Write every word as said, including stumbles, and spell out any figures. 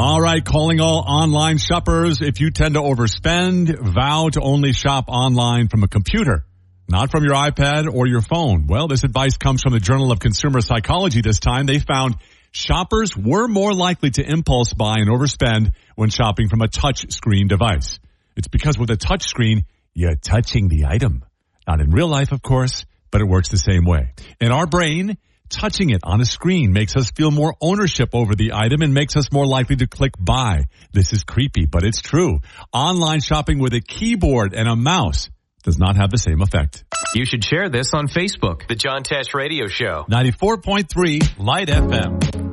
All right, calling all online shoppers. If you tend to overspend, vow to only shop online from a computer, not from your iPad or your phone. Well, this advice comes from the Journal of Consumer Psychology this time. They found shoppers were more likely to impulse buy and overspend when shopping from a touch screen device. It's because with a touch screen, you're touching the item. Not in real life, of course, but it works the same way. In our brain, touching it on a screen makes us feel more ownership over the item and makes us more likely to click buy. This is creepy, but it's true. Online shopping with a keyboard and a mouse does not have the same effect. You should share this on Facebook. The John Tesh Radio Show. ninety-four point three Light F M.